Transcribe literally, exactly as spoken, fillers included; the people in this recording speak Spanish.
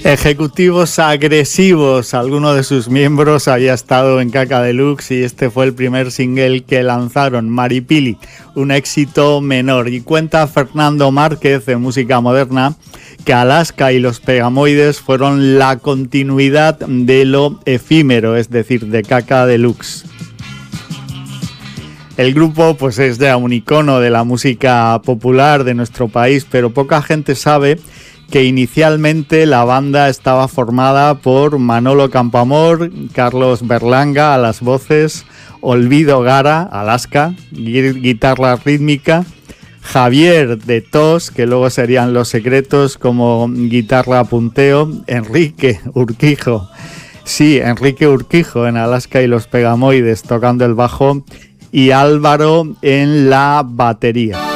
Ejecutivos agresivos, alguno de sus miembros había estado en Kaka Deluxe y este fue el primer single que lanzaron, Maripili, un éxito menor. Y cuenta Fernando Márquez de Música Moderna que Alaska y los Pegamoides fueron la continuidad de lo efímero, es decir, de Kaka Deluxe. El grupo pues es ya un icono de la música popular de nuestro país, pero poca gente sabe que inicialmente la banda estaba formada por Manolo Campoamor, Carlos Berlanga a las voces, Olvido Gara, Alaska, guitarra rítmica, Javier de Tos, que luego serían Los Secretos como guitarra punteo, Enrique Urquijo, sí, Enrique Urquijo en Alaska y los Pegamoides tocando el bajo y Álvaro en la batería.